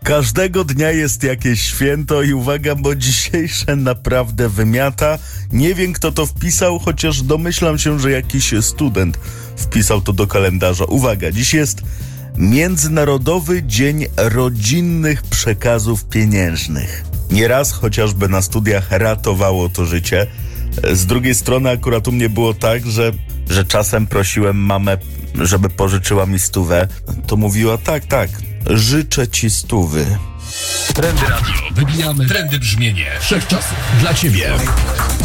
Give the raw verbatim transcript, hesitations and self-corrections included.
Każdego dnia jest jakieś święto i uwaga, bo dzisiejsze naprawdę wymiata. Nie wiem, kto to wpisał, chociaż domyślam się, że jakiś student wpisał to do kalendarza. Uwaga, dziś jest Międzynarodowy Dzień Rodzinnych Przekazów Pieniężnych. Nieraz chociażby na studiach ratowało to życie. Z drugiej strony akurat u mnie było tak, że, że czasem prosiłem mamę, żeby pożyczyła mi stówę. To mówiła tak, tak, życzę ci stówy. Trendy Radio. Wybijamy trendy brzmienie wszechczasów dla ciebie.